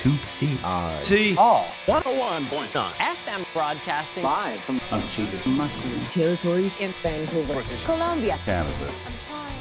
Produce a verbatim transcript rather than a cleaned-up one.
two C R T R one oh one point nine F M broadcasting live from unceded Musqueam territory in Vancouver, British Columbia, Canada.